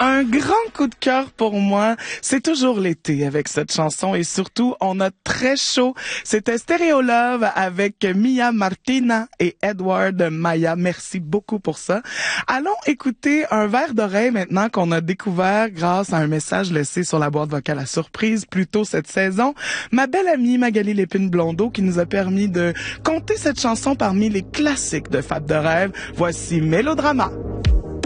Un grand coup de cœur pour moi, c'est toujours l'été avec cette chanson et surtout, on a très chaud. C'était Stereo Love avec Mia Martina et Edward Maya. Merci beaucoup pour ça. Allons écouter un verre d'oreille maintenant qu'on a découvert grâce à un message laissé sur la boîte vocale à surprise plus tôt cette saison. Ma belle amie Magali Lépine-Blondeau qui nous a permis de compter cette chanson parmi les classiques de Fab de rêve. Voici Mélodrama.